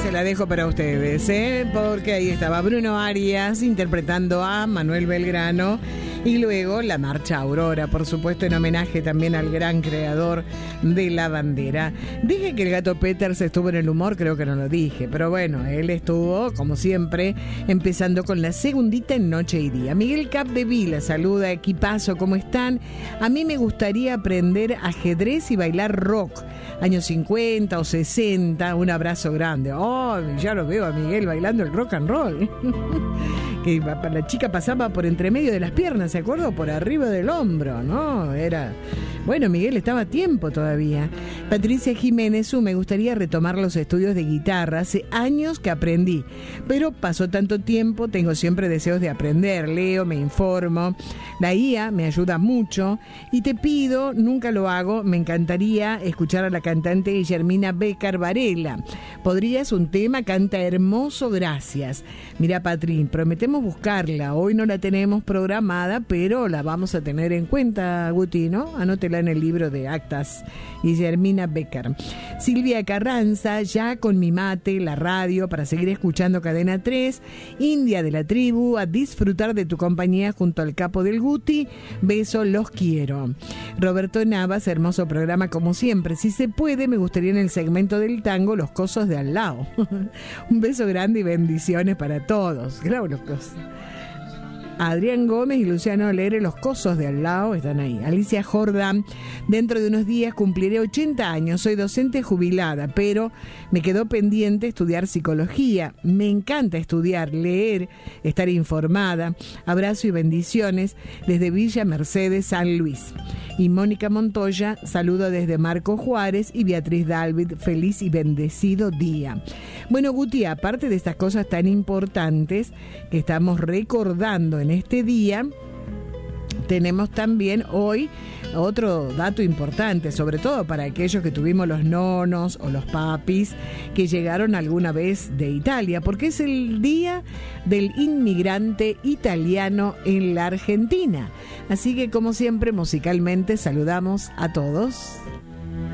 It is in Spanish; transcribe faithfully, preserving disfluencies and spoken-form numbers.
se la dejo para ustedes, ¿eh? Porque ahí estaba Bruno Arias interpretando a Manuel Belgrano y luego la Marcha Aurora, por supuesto, en homenaje también al gran creador de la bandera. Dije que el Gato Peters estuvo en el humor, creo que no lo dije, pero bueno, él estuvo, como siempre, empezando con la segundita en Noche y Día. Miguel Capdevila saluda, equipazo, ¿cómo están? A mí me gustaría aprender ajedrez y bailar rock, años cincuenta o sesenta, un abrazo grande. Oh, ya lo veo a Miguel bailando el rock and roll. Que la chica pasaba por entre medio de las piernas, ¿se acuerda? Por arriba del hombro, ¿no? Era... Bueno, Miguel estaba a tiempo todavía. Patricia Jiménez, uh, me gustaría retomar los estudios de guitarra. Hace años que aprendí, pero pasó tanto tiempo, tengo siempre deseos de aprender. Leo, me informo. La I A me ayuda mucho. Y te pido, nunca lo hago, me encantaría escuchar a la cantante Guillermina Becar Varela. ¿Podrías un tema? Canta hermoso, gracias. Mira, Patrín, prometemos buscarla. Hoy no la tenemos programada, pero la vamos a tener en cuenta, Guti, ¿no? Anótela en el libro de actas. Guillermina Becar. Silvia Carranza, ya con mi mate, la radio, para seguir escuchando Cadena tres. India de la tribu, a disfrutar de tu compañía junto al capo del Guti. Beso, los quiero. Roberto Navas, hermoso programa como siempre. Si se puede, me gustaría en el segmento del tango, los cosos de al lado. Un beso grande y bendiciones para todos. Claro, los cosos. Adrián Gómez y Luciano Lere, los cosos de al lado, están ahí. Alicia Jordán, dentro de unos días cumpliré ochenta años, soy docente jubilada, pero me quedó pendiente estudiar psicología. Me encanta estudiar, leer, estar informada. Abrazo y bendiciones desde Villa Mercedes, San Luis. Y Mónica Montoya, saludo desde Marco Juárez y Beatriz David, feliz y bendecido día. Bueno, Guti, aparte de estas cosas tan importantes que estamos recordando en este día, tenemos también hoy otro dato importante, sobre todo para aquellos que tuvimos los nonos o los papis que llegaron alguna vez de Italia, porque es el día del inmigrante italiano en la Argentina. Así que, como siempre, musicalmente saludamos a todos.